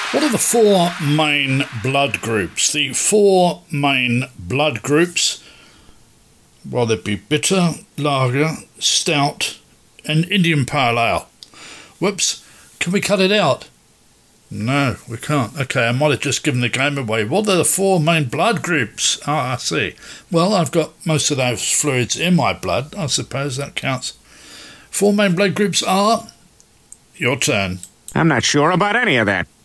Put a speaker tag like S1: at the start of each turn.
S1: What are the four main blood groups? The four main blood groups, well, they'd be bitter, lager, stout, and Indian Pale Ale. Whoops, can we cut it out? No, we can't. Okay, I might have just given the game away. What are the four main blood groups? I see. Well, I've got most of those fluids in my blood. I suppose that counts. Four main blood groups are... Your turn.
S2: I'm not sure about any of that.